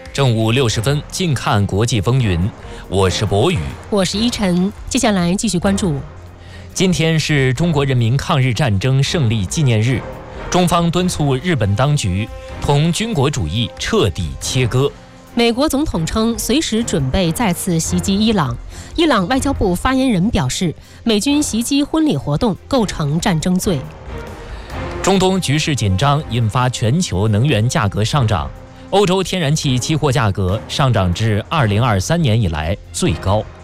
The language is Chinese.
正午60分，近看国际风云。我是博宇， 我是依晨。接下来继续关注。 今天是中国人民抗日战争胜利纪念日，中方敦促日本当局同军国主义彻底切割。 美国总统称随时准备再次袭击伊朗。伊朗外交部发言人表示，美军袭击婚礼活动构成战争罪。 中东局势紧张，引发全球能源价格上涨。欧洲天然气期货价格上涨至2023年以来最高。